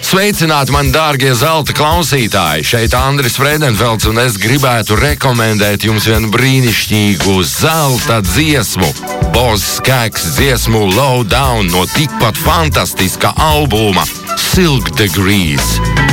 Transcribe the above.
Sveicināti, mani dārgie zelta klausītāji! Šeit Andris Freidenfelds, un es gribētu rekomendēt jums vienu brīnišķīgu zelta dziesmu. Boss Skaggs dziesmu Low Down no tikpat fantastiska albuma Silk Degrees.